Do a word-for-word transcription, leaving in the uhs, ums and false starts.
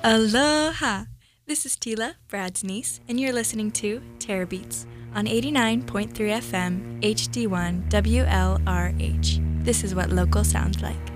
Aloha! This is Tila, Brad's niece, and you're listening to Terror Beats on eighty-nine point three F M, H D one W L R H. This is what local sounds like.